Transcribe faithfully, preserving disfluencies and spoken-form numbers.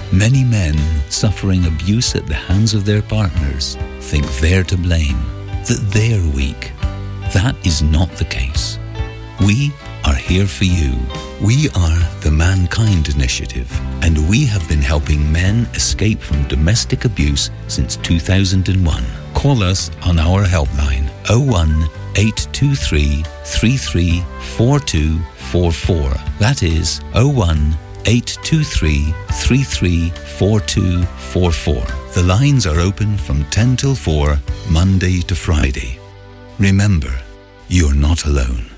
Many men suffering abuse at the hands of their partners think they're to blame, that they're weak. That is not the case. We are here for you. We are the Mankind Initiative, and we have been helping men escape from domestic abuse since two thousand one. Call us on our helpline oh one, eight two three, three three four two four four. That is oh one, eight two three, three three four two four four. The lines are open from ten till four, Monday to Friday. Remember, you're not alone.